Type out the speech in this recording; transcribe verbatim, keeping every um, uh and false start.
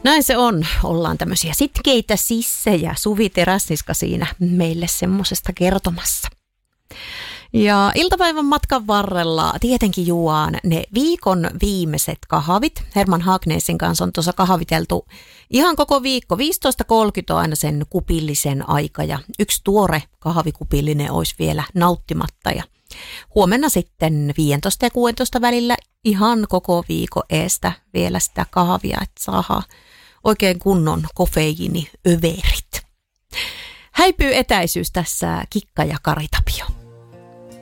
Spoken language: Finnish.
Näin se on. Ollaan tämmöisiä sitkeitä sissejä. Suvi Teräsniska siinä meille semmosesta kertomassa. Ja iltapäivän matkan varrella tietenkin juon ne viikon viimeiset kahvit. Herman Haagnesin kanssa on tuossa kahviteltu ihan koko viikko. viisitoista kolmekymmentä on aina sen kupillisen aika ja yksi tuore kahvikupillinen olisi vielä nauttimatta. Ja huomenna sitten viisitoista ja kuusitoista välillä ihan koko viikon eestä vielä sitä kahvia, että saadaan oikein kunnon kofeiiniöverit. Häipyy etäisyys tässä Kikka ja Kari Tapio.